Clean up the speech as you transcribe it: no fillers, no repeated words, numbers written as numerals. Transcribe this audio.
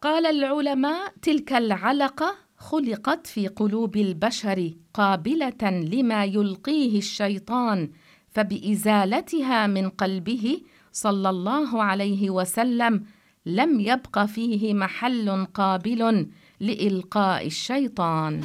قال العلماء: تلك العلقة خلقت في قلوب البشر قابلة لما يلقيه الشيطان، فبإزالتها من قلبه صلى الله عليه وسلم لم يبق فيه محل قابل لإلقاء الشيطان.